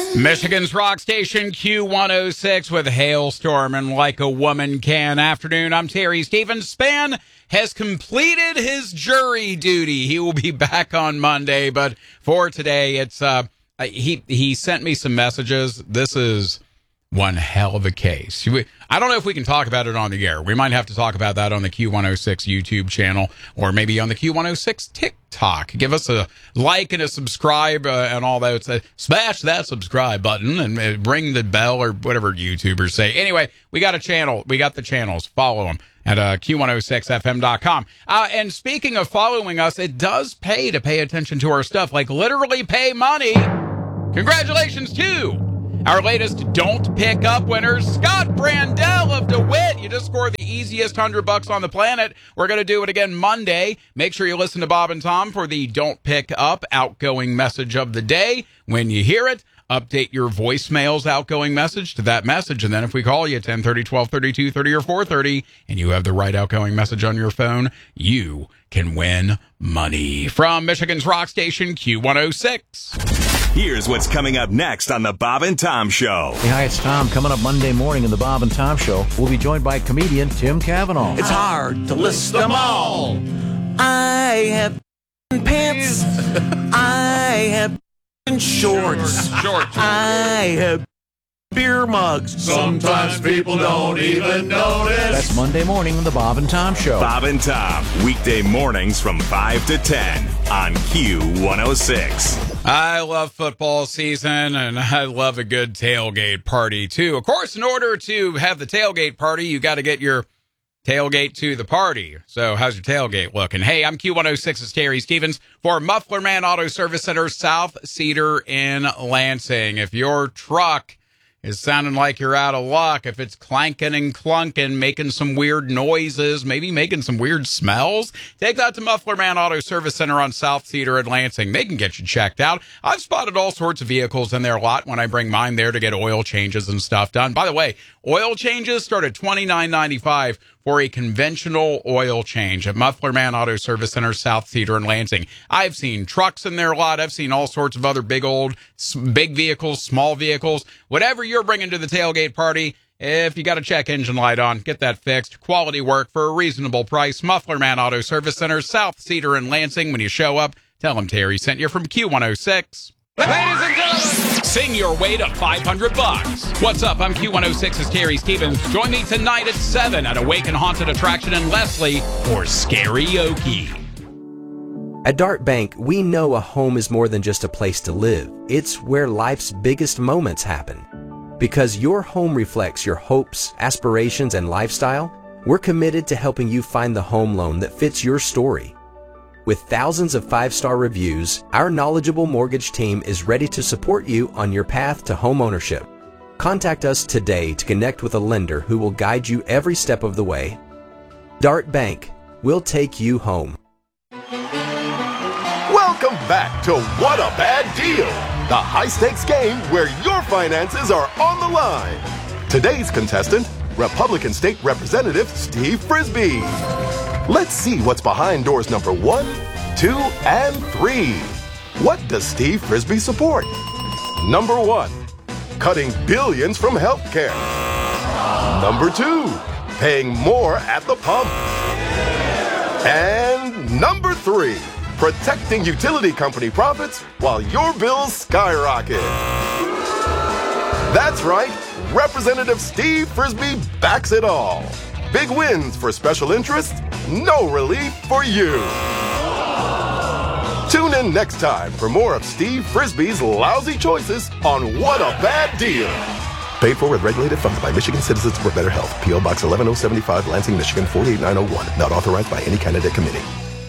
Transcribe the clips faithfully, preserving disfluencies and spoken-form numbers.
Michigan's rock station Q one oh six with Hailstorm and Like a Woman Can. Afternoon, I'm Terry Stevens. Span has completed his jury duty. He will be back on Monday, but for today, it's uh he he sent me some messages. This is one hell of a case. I don't know if we can talk about it on the air. We might have to talk about that on the Q one oh six YouTube channel or maybe on the Q one oh six TikTok. Give us a like and a subscribe uh, and all that. Uh, smash that subscribe button and uh, ring the bell or whatever YouTubers say. Anyway, we got a channel. We got the channels. Follow them at uh, Q one oh six F M dot com. Uh, and speaking of following us, it does pay to pay attention to our stuff, like literally pay money. Congratulations to our latest Don't Pick Up winners, Scott Brandell of DeWitt. You just scored the easiest hundred bucks on the planet. We're going to do it again Monday. Make sure you listen to Bob and Tom for the Don't Pick Up outgoing message of the day. When you hear it, update your voicemail's outgoing message to that message. And then if we call you at ten thirty, twelve thirty, two thirty, or four thirty, and you have the right outgoing message on your phone, you can win money. From Michigan's rock station, Q one oh six. Here's what's coming up next on the Bob and Tom Show. Hey, hi, it's Tom. Coming up Monday morning in the Bob and Tom Show, we'll be joined by comedian Tim Cavanaugh. It's hard to list them all. I have pants. I have shorts. Shorts. I have beer mugs. Sometimes people don't even notice. That's Monday morning in the Bob and Tom Show. Bob and Tom, weekday mornings from five to ten on Q one oh six. I love football season, and I love a good tailgate party, too. Of course, in order to have the tailgate party, you got to get your tailgate to the party. So how's your tailgate looking? Hey, I'm Q one oh six's Terry Stevens for Muffler Man Auto Service Center, South Cedar in Lansing. If your truck is sounding like you're out of luck, if it's clanking and clunking, making some weird noises, maybe making some weird smells, take that to Muffler Man Auto Service Center on South Cedar in Lansing. They can get you checked out. I've spotted all sorts of vehicles in their lot when I bring mine there to get oil changes and stuff done. By the way, oil changes start at twenty-nine ninety-five for a conventional oil change at Muffler Man Auto Service Center, South Cedar in Lansing. I've seen trucks in their lot. I've seen all sorts of other big old, big vehicles, small vehicles. Whatever you're bringing to the tailgate party, if you got a check engine light on, get that fixed. Quality work for a reasonable price. Muffler Man Auto Service Center, South Cedar in Lansing. When you show up, tell them Terry sent you from Q one oh six. Ladies and gentlemen, sing your way to five hundred bucks. What's up? I'm Q one oh six's Terry Stevens. Join me tonight at seven at Awaken Haunted Attraction in Leslie for Scarioke. At Dart Bank, we know a home is more than just a place to live. It's where life's biggest moments happen. Because your home reflects your hopes, aspirations, and lifestyle, we're committed to helping you find the home loan that fits your story. With thousands of five-star reviews, our knowledgeable mortgage team is ready to support you on your path to home ownership. Contact us today to connect with a lender who will guide you every step of the way. Dart Bank, we'll take you home. Welcome back to What a Bad Deal, the high-stakes game where your finances are on the line. Today's contestant, Republican State Representative Steve Frisbee. Let's see what's behind doors number one, two, and three. What does Steve Frisbee support? Number one, cutting billions from healthcare. Number two, paying more at the pump. And number three, protecting utility company profits while your bills skyrocket. That's right, Representative Steve Frisbee backs it all. Big wins for special interests, no relief for you. Tune in next time for more of Steve Frisbee's lousy choices on What a Bad Deal. Paid for with regulated funds by Michigan Citizens for Better Health. P O Box eleven oh seventy-five, Lansing, Michigan four eight nine oh one. Not authorized by any candidate committee.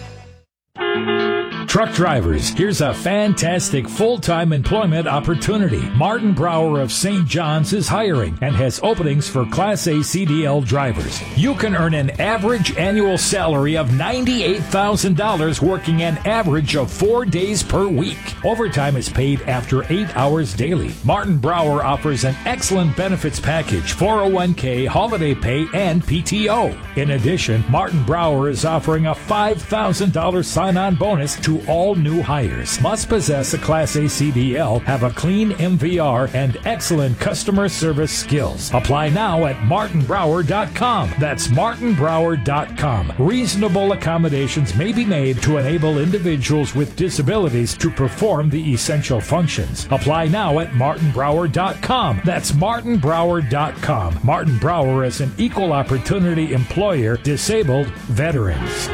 Truck drivers, here's a fantastic full-time employment opportunity. Martin Brower of Saint John's is hiring and has openings for Class A C D L drivers. You can earn an average annual salary of ninety-eight thousand dollars working an average of four days per week. Overtime is paid after eight hours daily. Martin Brower offers an excellent benefits package, four oh one k, holiday pay, and P T O. In addition, Martin Brower is offering a five thousand dollars sign-on bonus to to all new hires. Must possess a Class A C D L, have a clean M V R, and excellent customer service skills. Apply now at martin brower dot com. That's martin brower dot com. Reasonable accommodations may be made to enable individuals with disabilities to perform the essential functions. Apply now at martin brower dot com. That's martin brower dot com. Martin Brower is an equal opportunity employer, disabled veterans.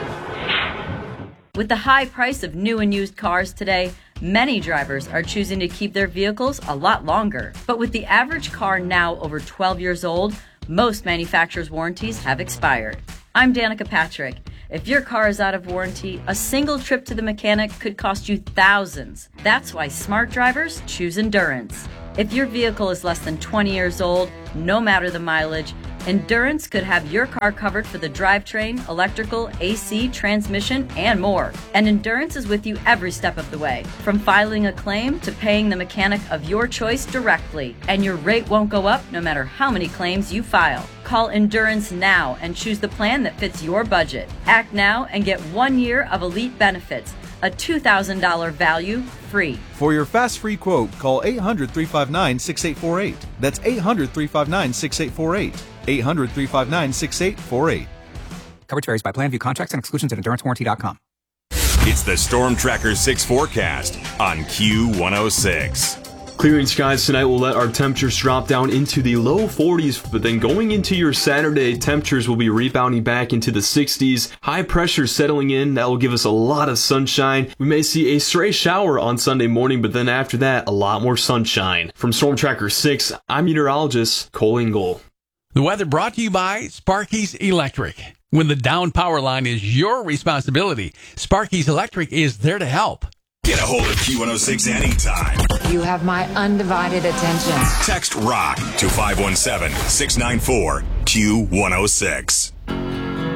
With the high price of new and used cars today, many drivers are choosing to keep their vehicles a lot longer. But with the average car now over twelve years old, most manufacturers' warranties have expired. I'm Danica Patrick. If your car is out of warranty, a single trip to the mechanic could cost you thousands. That's why smart drivers choose Endurance. If your vehicle is less than twenty years old, no matter the mileage, Endurance could have your car covered for the drivetrain, electrical, A C, transmission, and more. And Endurance is with you every step of the way, from filing a claim to paying the mechanic of your choice directly. And your rate won't go up no matter how many claims you file. Call Endurance now and choose the plan that fits your budget. Act now and get one year of elite benefits, a two thousand dollars value free. For your fast free quote, call eight hundred, three five nine, six eight four eight. That's eight hundred, three five nine, six eight four eight. eight hundred, three five nine, six eight four eight. Coverage varies by plan. View contracts and exclusions at endurance warranty dot com. It's the Storm Tracker six forecast on Q one oh six. Clearing skies tonight will let our temperatures drop down into the low forties, but then going into your Saturday, temperatures will be rebounding back into the sixties. High pressure settling in, that will give us a lot of sunshine. We may see a stray shower on Sunday morning, but then after that, a lot more sunshine. From Storm Tracker six, I'm meteorologist Cole Ingle. The weather brought to you by Sparky's Electric. When the down power line is your responsibility, Sparky's Electric is there to help. Get a hold of Q one oh six anytime. You have my undivided attention. Text ROCK to five one seven, six nine four, Q one oh six.